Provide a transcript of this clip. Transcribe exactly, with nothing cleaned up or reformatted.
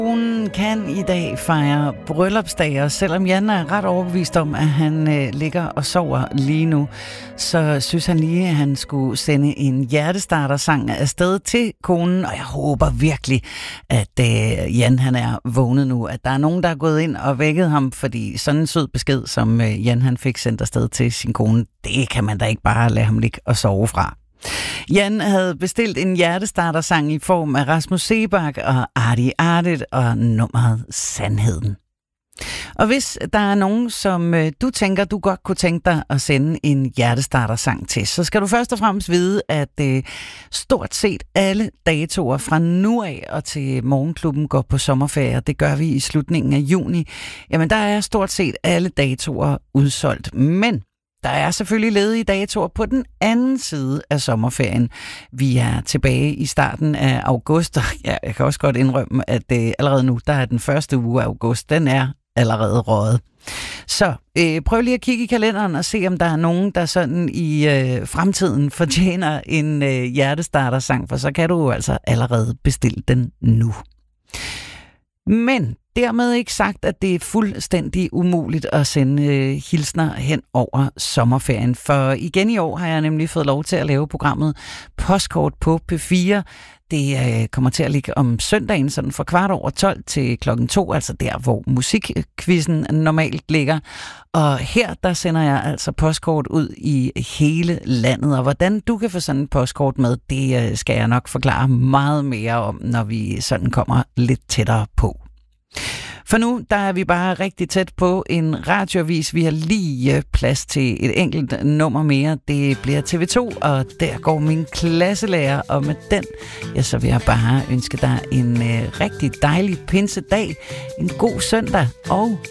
Hun kan i dag fejre bryllupsdag, og selvom Jan er ret overbevist om, at han øh, ligger og sover lige nu, så synes han lige, at han skulle sende en hjertestarter-sang afsted til konen, og jeg håber virkelig, at øh, Jan han er vågnet nu, at der er nogen, der er gået ind og vækket ham, fordi sådan en sød besked, som øh, Jan han fik sendt afsted til sin kone, det kan man da ikke bare lade ham ligge og sove fra. Jan havde bestilt en hjertestarter-sang i form af Rasmus Seebach og Artie Artit og nummeret Sandheden. Og hvis der er nogen, som du tænker, du godt kunne tænke dig at sende en hjertestarter-sang til, så skal du først og fremmest vide, at øh, stort set alle datoer fra nu af og til Morgenklubben går på sommerferie. Det gør vi i slutningen af juni. Jamen, der er stort set alle datoer udsolgt, men der er selvfølgelig ledige datoer på den anden side af sommerferien. Vi er tilbage i starten af august, og ja, jeg kan også godt indrømme, at øh, allerede nu, der er den første uge af august, den er allerede røget. Så øh, prøv lige at kigge i kalenderen og se, om der er nogen, der sådan i øh, fremtiden fortjener en øh, hjertestarter-sang, for så kan du jo altså allerede bestille den nu. Men dermed ikke sagt, at det er fuldstændig umuligt at sende øh, hilsner hen over sommerferien. For igen i år har jeg nemlig fået lov til at lave programmet Postkort på P fire. Det øh, kommer til at ligge om søndagen, sådan fra kvart over tolv til klokken to, altså der, hvor musikquizzen normalt ligger. Og her, der sender jeg altså postkort ud i hele landet. Og hvordan du kan få sådan en postkort med, det øh, skal jeg nok forklare meget mere om, når vi sådan kommer lidt tættere på. For nu, der er vi bare rigtig tæt på en radioavis. Vi har lige plads til et enkelt nummer mere. Det bliver T V to, og der går min klasselærer. Og med den, ja, så vil jeg bare ønske dig en øh, rigtig dejlig pinsedag, en god søndag og